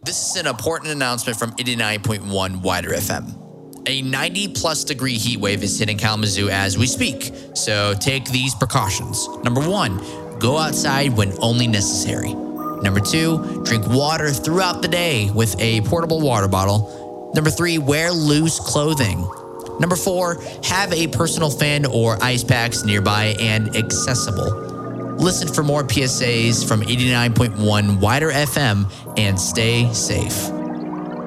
This is an important announcement from 89.1 Wider FM. A 90-plus degree heat wave is hitting Kalamazoo as we speak, so take these precautions. Number 1, go outside when only necessary. Number 2, drink water throughout the day with a portable water bottle. Number 3, wear loose clothing. Number 4, have a personal fan or ice packs nearby and accessible. Listen for more PSAs from 89.1 Wider FM and stay safe.